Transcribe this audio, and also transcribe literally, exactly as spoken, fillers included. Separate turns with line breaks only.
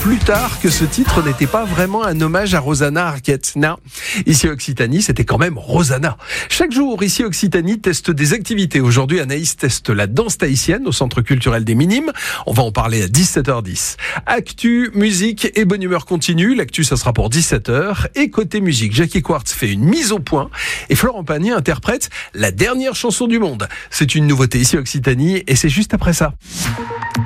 plus tard que ce titre n'était pas vraiment un hommage à Rosanna Arquette. Non, ici Occitanie, c'était quand même Rosanna. Chaque jour, ici Occitanie teste des activités. Aujourd'hui, Anaïs teste la danse tahitienne au Centre culturel des Minimes. On va en parler à dix-sept heures dix. Actu, musique et bonne humeur continue. L'actu, ça sera pour dix-sept heures. Et côté musique, Jackie Quartz fait une mise au point et Florent Pagny interprète la dernière chanson du monde. C'est une nouveauté ici Occitanie et c'est juste après ça.